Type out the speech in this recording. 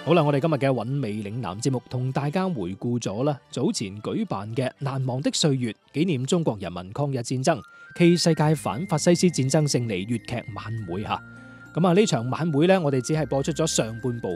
好啦，我哋今日嘅韻味嶺南節目同大家回顧咗啦，早前舉辦嘅難忘的歲月，紀念中國人民抗日戰爭暨世界反法西斯戰爭勝利粵劇晚會吓。咁啊，呢場晚會呢，我哋只係播出咗上半部